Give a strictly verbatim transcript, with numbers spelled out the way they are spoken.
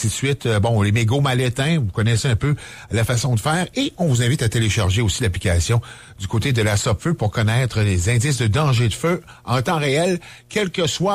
ainsi de suite. Euh, bon, les mégots mal éteints, vous connaissez un peu la façon de faire. Et on vous invite à télécharger aussi l'application du côté de la Sopfeu pour connaître les indices de danger de feu en temps réel, quel que soit